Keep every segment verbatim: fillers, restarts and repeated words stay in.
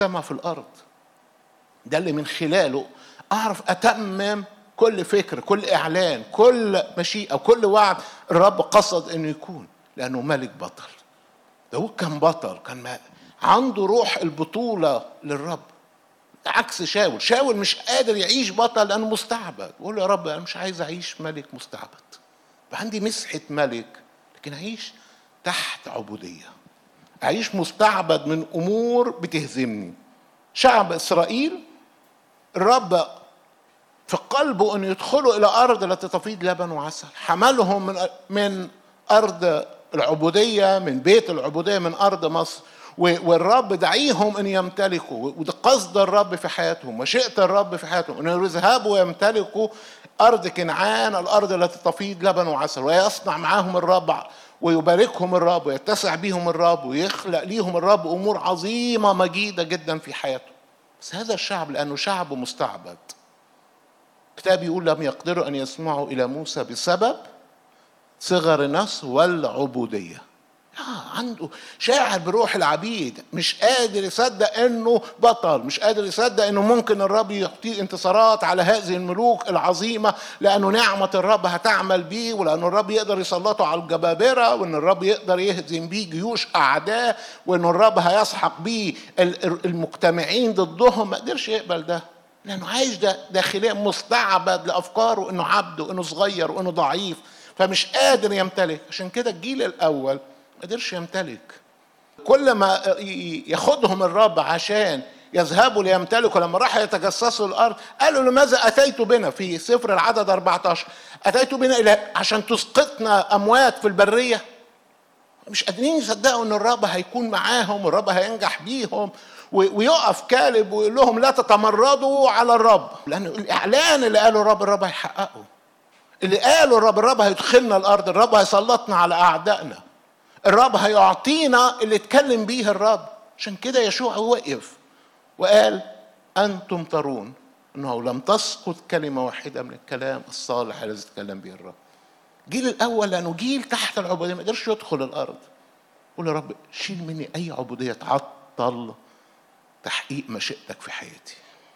السماء في الأرض. ده اللي من خلاله أعرف أتمم كل فكر، كل إعلان، كل مشيئة، كل وعد الرب قصد إنه يكون، لأنه ملك بطل. داود كان بطل، كان عنده روح البطولة للرب، عكس شاول. شاول مش قادر يعيش بطل لأنه مستعبد. يقول يا رب أنا مش عايز أعيش ملك مستعبد، عندي مسحة ملك، لكن أعيش تحت عبودية، أعيش مستعبد من أمور بتهزمني. شعب إسرائيل الرب في قلبه أن يدخلوا إلى أرض التي تفيض لبن وعسل، حملهم من من أرض العبودية، من بيت العبودية، من أرض مصر، والرب دعيهم أن يمتلكوا. وده قصد الرب في حياتهم، مشيئة الرب في حياتهم، أن يذهبوا ويمتلكوا أرض كنعان، الأرض التي تفيض لبن وعسل. ويصنع معهم الرب ويباركهم الرب ويتسع بهم الرب ويخلق ليهم الرب أمور عظيمة مجيدة جدا في حياتهم. بس هذا الشعب لأنه شعب مستعبد، الكتاب يقول لم يقدروا أن يسمعوا إلى موسى بسبب صغر النفس والعبودية. آه عنده شاعر بروح العبيد، مش قادر يصدق انه بطل، مش قادر يصدق انه ممكن الرب يعطيه انتصارات على هذه الملوك العظيمة، لانه نعمة الرب هتعمل بيه، ولانه الرب يقدر يسلطه على الجبابرة، وان الرب يقدر يهزم بيه جيوش اعداء، وان الرب هيسحق بيه المجتمعين ضدهم. ما قدرش يقبل ده، لانه عايش ده داخليا مستعبد لافكاره انه عبد وانه صغير وانه ضعيف، فمش قادر يمتلك. عشان كده الجيل الاول ما قدرش يمتلك. كل ما ياخدهم الرب عشان يذهبوا ليمتلكوا، لما راحوا يتجسسوا الارض قالوا لماذا اتيت بنا؟ في سفر العدد أربعة عشر اتيت بنا الى عشان تسقطنا اموات في البريه. مش قادرين يصدقوا ان الرب هيكون معاهم والرب هينجح بيهم. ويقف كالب ويقول لهم لا تتمردوا على الرب، لان الاعلان اللي قاله الرب الرب هيحققه. اللي قاله الرب الرب هيدخلنا الارض، الرب هيسلطنا على اعدائنا، الرب هيعطينا اللي اتكلم بيه الرب. عشان كده يشوع وقف وقال أنتم ترون أنه لم تسقط كلمة واحدة من الكلام الصالح الذي تكلم به الرب. جيل الأول لأنه جيل تحت العبودية ما قدرش يدخل الأرض. قول يا رب شيل مني أي عبودية تعطل تحقيق مشيئتك في حياتي،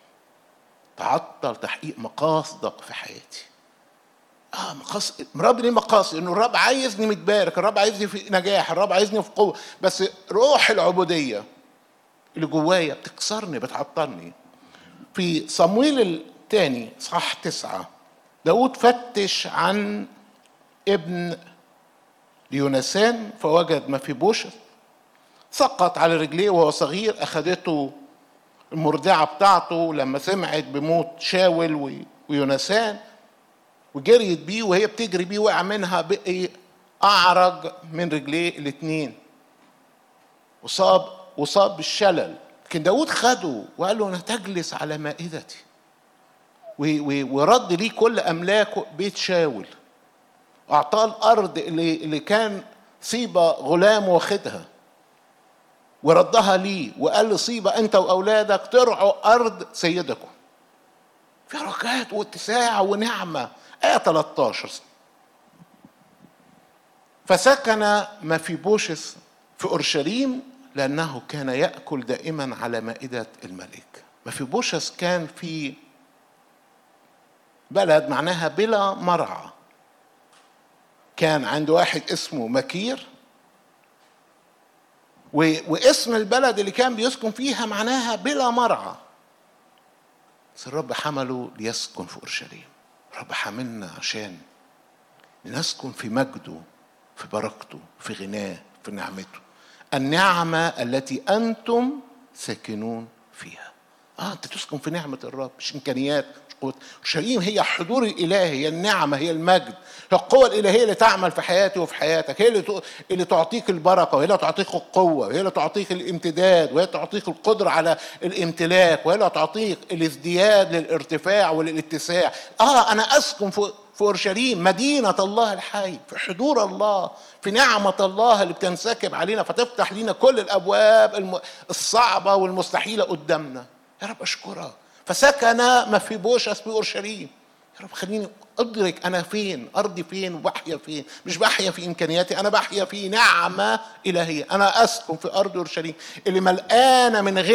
تعطل تحقيق مقاصدك في حياتي. اه مقاصد الرب ليه مقاصد، انه الرب عايزني متبارك، الرب عايزني في نجاح، الرب عايزني في قوه، بس روح العبوديه اللي جوايا بتكسرني، بتعطلني. في صمويل الثاني صح تسعة داود فتش عن ابن ليونسان فوجد مفيبوشث، سقط على رجليه وهو صغير. اخذته المرضعه بتاعته لما سمعت بموت شاول ويونسان، وجريت بيه، وهي بتجري بيه وقع منها بقي أعرج من رجليه الاثنين، وصاب وصاب بالشلل. لكن داود خده وقال له أنا تجلس على مائدتي، ورد ليه كل أملاكه بيت شاول، وأعطاه الأرض اللي, اللي كان صيبة غلام واخدها وردها ليه، وقال له صيبة أنت وأولادك ترعوا أرض سيدكم. في بركات واتساع ونعمة. آية ثلاثة عشر فسكن مفيبوشث في أورشليم لأنه كان يأكل دائما على مائدة الملك. مفيبوشث كان في بلد معناها بلا مرعى، كان عنده واحد اسمه مكير، واسم البلد اللي كان بيسكن فيها معناها بلا مرعى. بس الرب حمله ليسكن في أورشليم. الرب حملنا عشان نسكن في مجده، في بركته، في غناه، في نعمته، النعمة التي أنتم ساكنون فيها. آه أنت تسكن في نعمة الرب، مش إمكانيات، مش قوة. أورشليم هي حضور الإلهي، هي النعمة، هي المجد، هي القوة الإلهية اللي تعمل في حياتي وفي حياتك، هي اللي اللي تعطيك البركة، وهي اللي تعطيك القوة، وهي اللي تعطيك الامتداد، وهي تعطيك القدرة على الامتلاك، وهي اللي تعطيك الازدياد للارتفاع وللاتساع. آه أنا أسكن في في أورشليم، مدينة الله الحي، في حضور الله، في نعمة الله اللي بتنسكب علينا فتفتح لنا كل الأبواب الصعبة والمستحيلة قدامنا. يا رب أشكرك. فسكن مفيبوشث في أورشليم. يا رب خليني أدرك أنا فين، أرضي فين، وبحيا فين. مش بحيا في إمكانياتي، أنا بحيا في نعمة إلهية. أنا أسكن في أرض أورشليم اللي ملقانة من غير